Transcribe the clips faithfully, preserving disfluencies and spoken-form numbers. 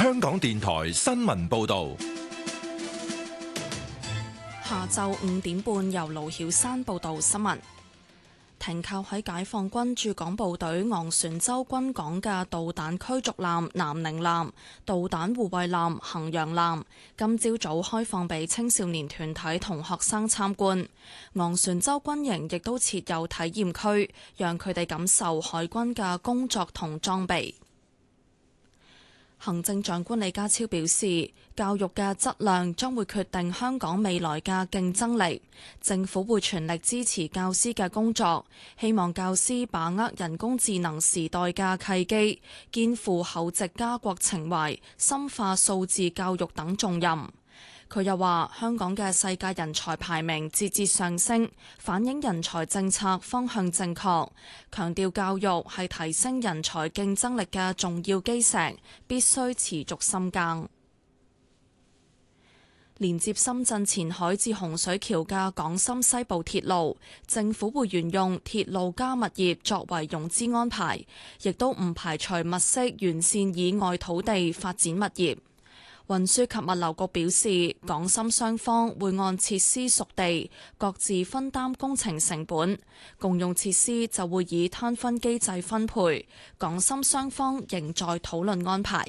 香港電台新聞報道。 下晝五點半，由盧曉山報道新聞。停靠喺解放軍駐港部隊昂船洲軍港嘅導彈驅逐艦南寧艦、導彈護衛艦衡陽艦，今朝早開放俾青少年團體同學生參觀。昂船洲軍營亦都設有體驗區，讓佢哋感受海軍嘅工作同裝備。行政長官李家超表示，教育嘅質量將會決定香港未來嘅競爭力。政府會全力支持教師嘅工作，希望教師把握人工智能時代嘅契機，肩負厚植家國情懷、深化數字教育等重任。佢又話：香港嘅世界人才排名節節上升，反映人才政策方向正確。強調教育係提升人才競爭力嘅重要基石，必須持續深耕。連接深圳前海至洪水橋嘅港深西部鐵路，政府會沿用鐵路加物業作為融資安排，亦都唔排除物色沿線以外土地發展物業。運輸及物流局表示，港深雙方會按設施屬地，各自分擔工程成本，共用設施就會以攤分機制分配。港深雙方仍在討論安排。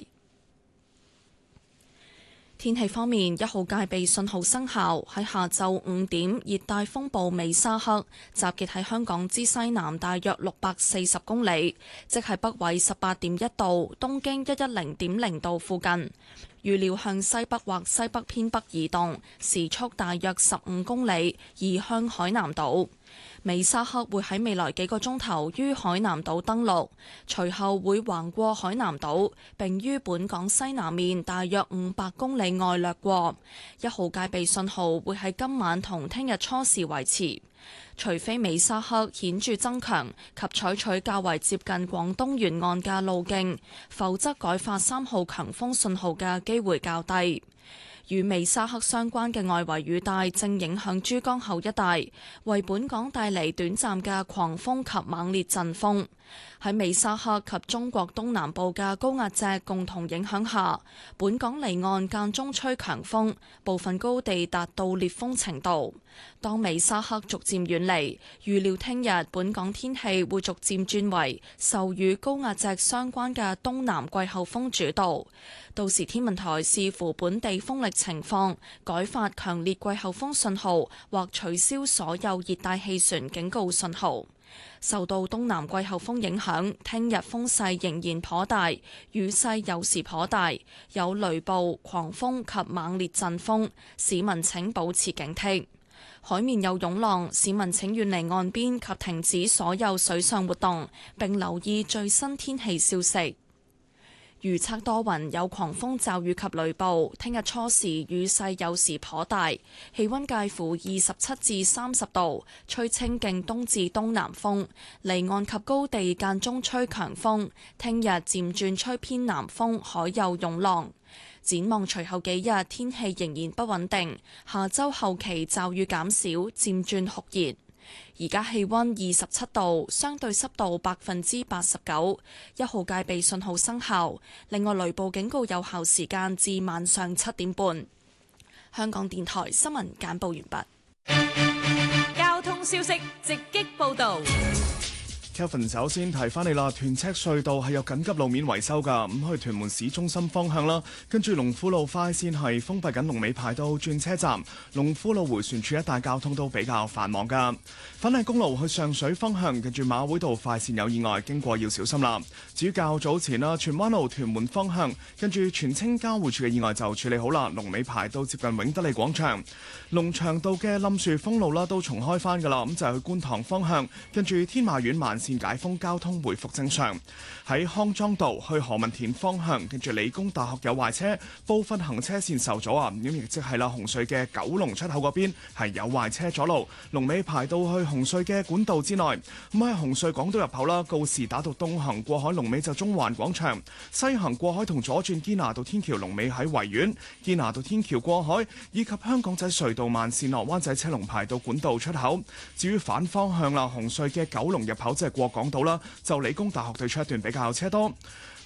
天氣方面，一號戒備信號生效，喺下晝五點，熱帶風暴美沙克集結喺香港之西南大約六百四十公里，即係北緯十八點一度、東經一一零點零度附近。預料向西北或西北偏北移動，時速大約十五公里，移向海南島。美沙克會喺未來幾個鐘頭於海南島登陸，隨後會橫過海南島，並於本港西南面大約五百公里外掠過。一號戒備信號會喺今晚同聽日初時維持。除非美沙克顯著增強及採取較為接近廣東沿岸嘅路徑，否則改發三號強風信號嘅機會較低。與美沙克相關嘅外圍雨帶正影響珠江口一帶，為本港帶嚟短暫嘅狂風及猛烈陣風。喺美沙克及中國東南部嘅高壓脊共同影響下，本港離岸間中吹強風，部分高地達到烈風程度。當美沙克逐漸遠離，預料聽日本港天氣會逐漸轉為受與高壓脊相關嘅東南季候風主導。到時天文台視乎本地風力情況，改發強烈季候風信號或取消所有熱帶氣旋警告信號。受到東南季候風影響，聽日風勢仍然頗大，雨勢有時頗大，有雷暴、狂風及猛烈陣風，市民請保持警惕。海面有湧浪，市民請遠離岸邊及停止所有水上活動，並留意最新天氣消息。預測多雲，有狂風驟雨及雷暴。聽日初時雨勢有時頗大，氣溫介乎二十七至三十度，吹清勁東至東南風，離岸及高地間中吹強風。聽日漸轉吹偏南風，海有湧浪。展望隨後幾日天氣仍然不穩定，下周後期驟雨減少，漸轉酷熱。而家氣溫二十七度，相對濕度百分之八十九，一號戒備信號生效。另外，雷暴警告有效時間至晚上七點半。香港電台新聞簡報完畢。交通消息直擊報道。 Kevin 首先提翻你啦，屯赤隧道係有緊急路面維修㗎，咁去屯門市中心方向啦，跟住龍富路快線係封閉緊，龍尾排到轉車站，龍富路迴旋處一帶交通都比較繁忙㗎。粉嶺公路去上水方向，跟住馬會道快線有意外，經過要小心啦。至於較早前啦，荃灣路屯門方向，跟住荃青交匯處嘅意外就處理好啦，龍尾排到接近永德利廣場。龍翔道嘅冧樹封路啦都重開返㗎啦，咁就係去觀塘方向，跟住天馬苑慢線解封，交通回復正常。喺康莊道去何文田方向，跟住理工大學有壞車，部分行車線受阻啊！咁亦即係啦，紅隧嘅九龍出口嗰邊係有壞車阻路，龍尾排到去紅隧嘅管道之內。咁喺紅隧港島入口啦，告士打道東行過海龍尾就中環廣場，西行過海同左轉堅拿道天橋龍尾喺維園，堅拿道天橋過海以及香港仔隧道慢線落灣仔車龍排到管道出口。至於反方向啦，紅隧嘅九龍入口即係過港島啦，就理工大學對出一段比較車多。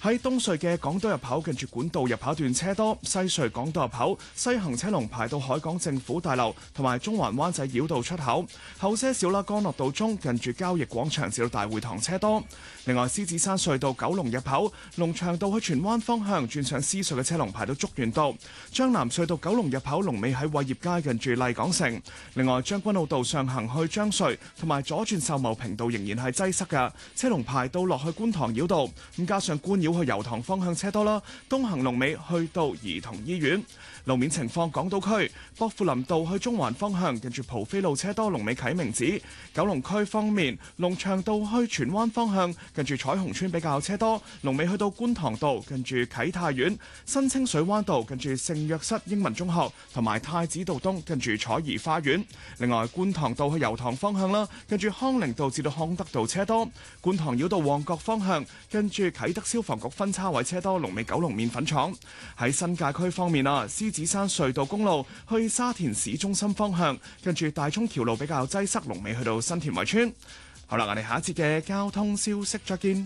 喺東隧嘅港島入口近住管道入口段車多，西隧港島入口西行車龍排到海港政府大樓同埋中環灣仔繞道出口，後些少啦，干諾道中近住交易廣場至到大會堂車多。另外，獅子山隧道九龍入口龍翔道去荃灣方向轉上獅隧嘅車龍排到竹園道，將南隧道九龍入口龍尾喺偉業街近住麗港城。另外，將軍澳道上行去將隧同埋左轉秀茂坪道仍然係擠塞嘅，車龍排到落去觀塘繞道，咁加上觀繞去油塘方向車多啦，東行龍尾去到兒童醫院。路面情況，港島區薄扶林道去中環方向近住蒲飛路車多，龍尾啟明寺。九龍區方面，龍翔道去荃灣方向近住彩虹村比較車多，龍尾去到觀塘道近住啟泰苑。新清水灣道近住聖約瑟英文中學同埋太子道東近住彩怡花園。另外，觀塘道去油塘方向啦，近住康寧道至到康德道車多。觀塘繞道旺角方向近住啟德消防局分叉位車多，龍尾九龍麵粉廠。喺新界區方面啊，獅子山隧道公路去沙田市中心方向近住大涌橋路比較擠塞，龍尾去到新田圍村。好啦，我哋下一節嘅交通消息再見。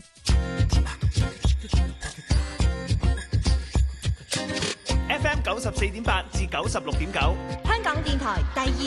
F M 九十四點八至九十六點九， 香港電台第二